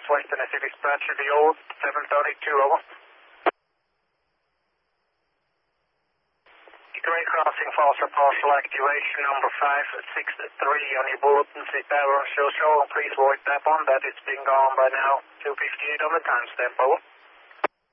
West Tennessee dispatch to the old 732, over. Grade crossing foster partial activation number 563 on your bulletin. See power show. Please void tap on that. It's been gone by now. 258 on the timestamp, over.